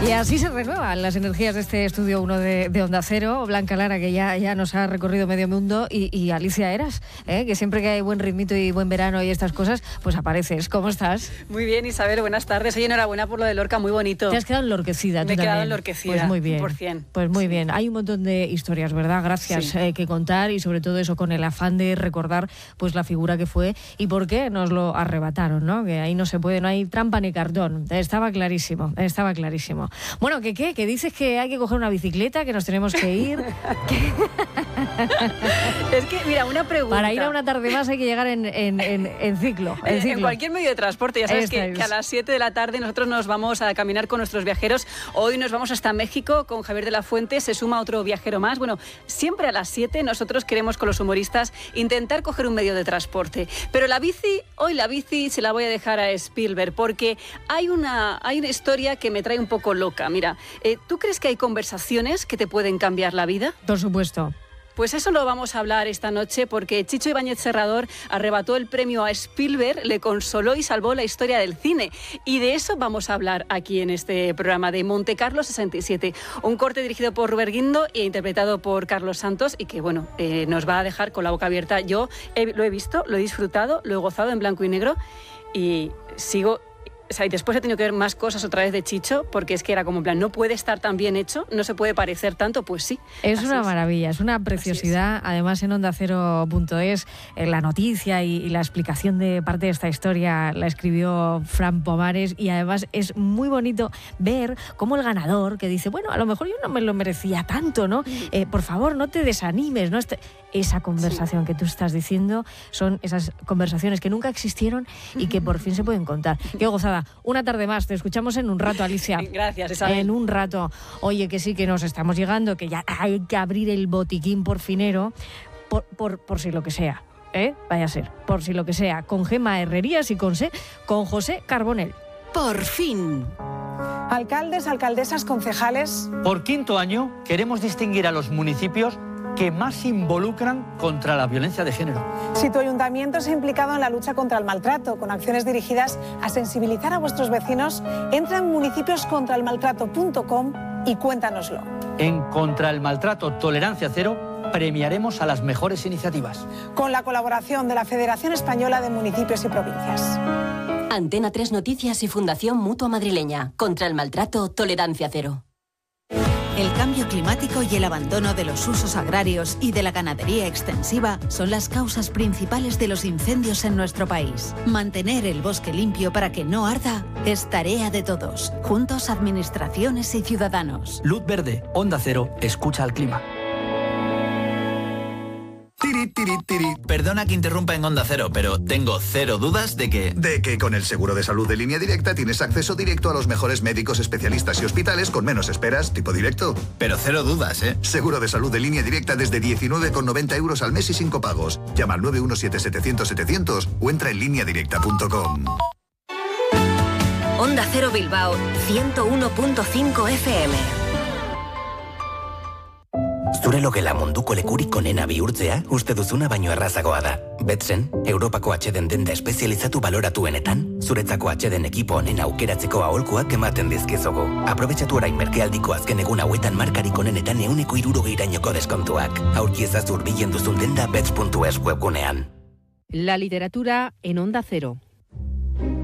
Y así se renuevan las energías de este Estudio 1 de Onda Cero. Blanca Lara, que ya nos ha recorrido medio mundo, y Alicia Eras, que siempre que hay buen ritmito y buen verano y estas cosas, pues apareces. ¿Cómo estás? Muy bien, Isabel, buenas tardes. Oye, enhorabuena por lo de Lorca, muy bonito. Te has quedado enlorquecida. Me he quedado enlorquecida. Pues muy bien. 100%. Pues muy bien. Hay un montón de historias, ¿verdad? Gracias, sí. Que contar, y sobre todo eso con el afán de recordar pues la figura que fue y por qué nos lo arrebataron, ¿no? Que ahí no se puede, no hay trampa ni cartón. Estaba clarísimo. Bueno, ¿qué? Que dices que hay que coger una bicicleta, que nos tenemos que ir. Es que, mira, una pregunta. Para ir a una tarde más hay que llegar en ciclo. En cualquier medio de transporte. Ya sabes que a las 7 de la tarde nosotros nos vamos a caminar con nuestros viajeros. Hoy nos vamos hasta México con Javier de la Fuente. Se suma otro viajero más. Bueno, siempre a las 7 nosotros queremos con los humoristas intentar coger un medio de transporte. Pero hoy la bici se la voy a dejar a Spielberg, porque hay una historia que me trae un poco loca. Mira, ¿tú crees que hay conversaciones que te pueden cambiar la vida? Por supuesto. Pues eso lo vamos a hablar esta noche, porque Chicho Ibáñez Serrador arrebató el premio a Spielberg, le consoló y salvó la historia del cine. Y de eso vamos a hablar aquí en este programa de Monte Carlo 67. Un corte dirigido por Rubén Guindo e interpretado por Carlos Santos, y que, bueno, nos va a dejar con la boca abierta. Yo lo he visto, lo he disfrutado, lo he gozado en blanco y negro, y sigo... O sea, y después he tenido que ver más cosas otra vez de Chicho, porque es que era como en plan, no puede estar tan bien hecho, no se puede parecer tanto, pues sí. Es una maravilla, es una preciosidad. Además, en OndaCero.es, la noticia y la explicación de parte de esta historia la escribió Fran Pomares, y además es muy bonito ver cómo el ganador, que dice, bueno, a lo mejor yo no me lo merecía tanto, ¿no? Por favor, no te desanimes, ¿no? Esa conversación que tú estás diciendo son esas conversaciones que nunca existieron y que por fin se pueden contar. Qué gozada. Una tarde más, te escuchamos en un rato, Alicia. Gracias, Isabel. En un rato. Oye, que sí, que nos estamos llegando, que ya hay que abrir el botiquín porfinero, por si lo que sea, vaya a ser, por si lo que sea, con Gemma Herrerías y con José Carbonell. Por fin. Alcaldes, alcaldesas, concejales. Por quinto año queremos distinguir a los municipios que más se involucran contra la violencia de género. Si tu ayuntamiento se ha implicado en la lucha contra el maltrato, con acciones dirigidas a sensibilizar a vuestros vecinos, entra en municipioscontralmaltrato.com y cuéntanoslo. En Contra el Maltrato Tolerancia Cero premiaremos a las mejores iniciativas. Con la colaboración de la Federación Española de Municipios y Provincias. Antena 3 Noticias y Fundación Mutua Madrileña. Contra el Maltrato Tolerancia Cero. El cambio climático y el abandono de los usos agrarios y de la ganadería extensiva son las causas principales de los incendios en nuestro país. Mantener el bosque limpio para que no arda es tarea de todos, juntos administraciones y ciudadanos. Luz verde, Onda Cero, escucha al clima. Perdona que interrumpa en Onda Cero, pero tengo cero dudas de que con el seguro de salud de Línea Directa tienes acceso directo a los mejores médicos, especialistas y hospitales con menos esperas, tipo directo. Pero cero dudas, ¿eh? Seguro de salud de Línea Directa desde 19,90 € al mes y sin copagos. Llama al 917-700-700 o entra en lineadirecta.com. Onda Cero Bilbao, 101.5 FM. Zure logela munduko lekurik onena bihurtzea uste duzuna baino errazagoa da. Betsen, Europako atxeden denda espezializatu baloratuenetan, zuretzako atxeden ekipo onena aukeratzeko aholkuak ematen dizkizugu. Aprobetxatu orain merkealdiko azken egun hauetan markarik onenetan 160% deskontuak. Aurki ezazu hurbilen duzun denda bets.es webgunean. La literatura en Onda Cero.